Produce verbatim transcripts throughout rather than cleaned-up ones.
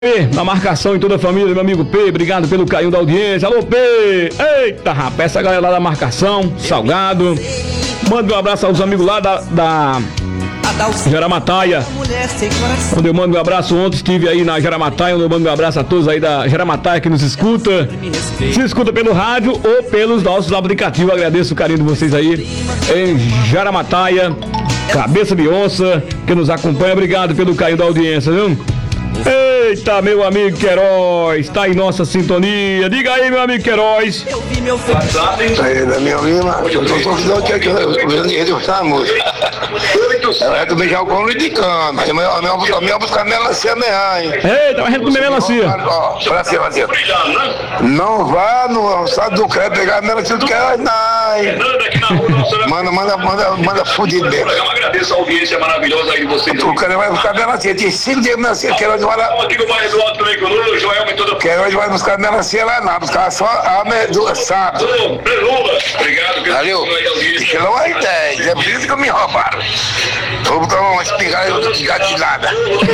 Na marcação em toda a família, meu amigo P, obrigado pelo carinho da audiência. Alô P, eita rapaz, essa galera lá da marcação, Salgado. Manda um abraço aos amigos lá da, da Jaramataia, onde eu mando um abraço. Ontem estive aí na Jaramataia, onde eu mando um abraço a todos aí da Jaramataia que nos escuta. Se escuta pelo rádio ou pelos nossos aplicativos. Agradeço o carinho de vocês aí em Jaramataia, Cabeça de Onça, que nos acompanha. Obrigado pelo carinho da audiência, viu? Eita, meu amigo Queiroz, tá em nossa sintonia. Diga aí, meu amigo Queiroz. Eu vi meu filho. Aí, da minha prima, eu tô convidando que ele gostar da música. É do beijar o colo e de cama. A minha buscar melancia amanhã, hein? Eita, vai comer melancia. Ó, pra cima, assim. Não vá no estado do Cré pegar a melancia do Queiroz, não, hein? Manda, manda, manda, manda fudido mesmo. Eu agradeço a audiência maravilhosa aí de vocês. O Queiroz vai buscar melancia. Tem cinco dias de melancia. Queiroz vai lá. Aqui no bairro do Alto também conosco, Joel e toda a... Queiroz vai buscar melancia lá, não. Buscar só a medula, sabe? Obrigado pela audiência. Isso não é ideia. É por isso que me roubaram. Vou botar uma espingarda engatilhada.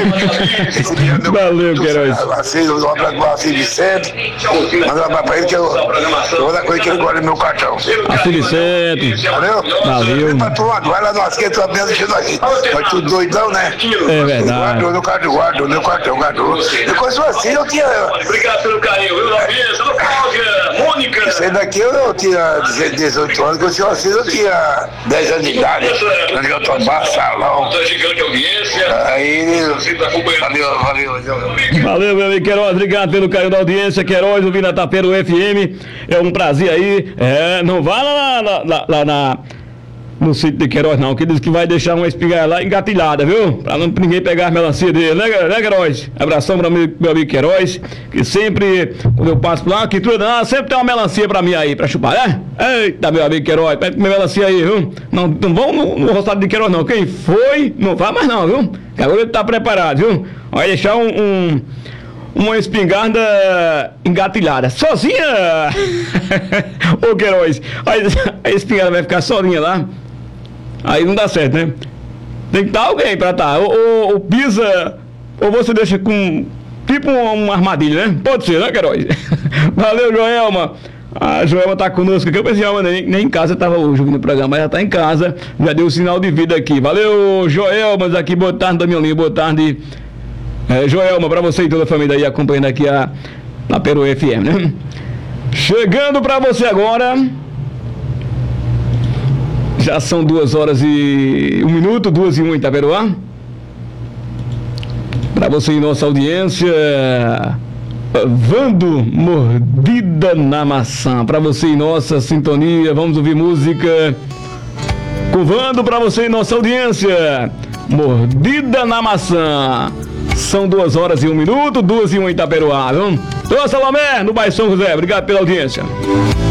Valeu, Queiroz. Assim, eu dou uma pra assim Vicente. Manda lá pra ele que eu vou dar coisa que ele guarda no meu cartão. Assim Vicente. Valeu? Valeu. Vai lá no asqueto, tá vendo aqui. Vai tudo doidão, né? É verdade. Guardou no cartão, guardou no cartão, guardou. Depois assim eu tinha. Obrigado pelo carinho, viu? Cláudia, Mônica. Esse daqui eu tinha dezoito anos, quando eu tinha assim eu tinha dez anos de idade. Onde eu tô no salão. Gigante audiência. Aí, valeu, valeu. Valeu, meu amigo Queiroz, obrigado pelo carinho da audiência. Queiroz, ouvindo a Tapeiro F M, é um prazer aí. É, não vá lá, lá, lá, lá na, no sítio de Queiroz, não, que diz que vai deixar uma espingarda lá engatilhada, viu? Pra não ninguém pegar as melancias dele, né, né Queiroz? Abração para meu, meu amigo Queiroz, que sempre, quando eu passo por lá, que tudo, ah, sempre tem uma melancia pra mim aí, pra chupar, né? Eita, meu amigo Queiroz, pega minha melancia aí, viu? Não, não vão no, no roçado de Queiroz, não. Quem foi, não vai mais, não, viu? Que agora ele tá preparado, viu? Vai deixar um. um uma espingarda engatilhada. Sozinha! Ô Queiroz, a espingarda vai ficar sozinha lá. Aí não dá certo, né? Tem que estar alguém pra estar. Ou, ou, ou pisa, ou você deixa com tipo uma, uma armadilha, né? Pode ser, né, Queiroz? Valeu, Joelma. A Joelma tá conosco aqui. Eu pensei, Joelma, nem, nem em casa tava hoje ouvindo o programa, mas já tá em casa. Já deu o sinal de vida aqui. Valeu, Joelma, aqui. Boa tarde, Damianinho. Boa tarde. É, Joelma, pra você e toda a família aí acompanhando aqui a Tapeiro F M, né? Chegando pra você agora. Já são duas horas e um minuto, duas e um em Taperoá. Pra você e nossa audiência, Vando, Mordida na Maçã. Pra você e nossa sintonia, vamos ouvir música com Vando pra você e nossa audiência. Mordida na Maçã. São duas horas e um minuto, duas e um em Itaperoá, viu? Tô Salomé, no bairro São José. Obrigado pela audiência.